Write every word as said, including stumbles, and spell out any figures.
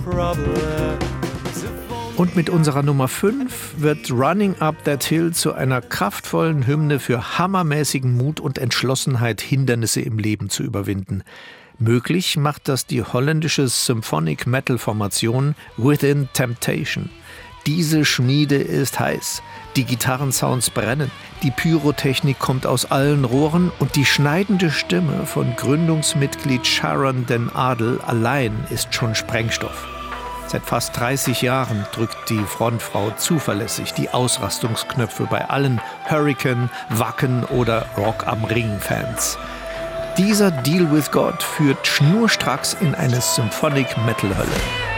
Und mit unserer Nummer fünf wird Running Up That Hill zu einer kraftvollen Hymne für hammermäßigen Mut und Entschlossenheit, Hindernisse im Leben zu überwinden. Möglich macht das die holländische Symphonic Metal Formation Within Temptation. Diese Schmiede ist heiß, die Gitarrensounds brennen, die Pyrotechnik kommt aus allen Rohren und die schneidende Stimme von Gründungsmitglied Sharon den Adel allein ist schon Sprengstoff. Seit fast dreißig Jahren drückt die Frontfrau zuverlässig die Ausrastungsknöpfe bei allen Hurricane, Wacken oder Rock am Ring-Fans. Dieser Deal with God führt schnurstracks in eine Symphonic-Metal-Hölle.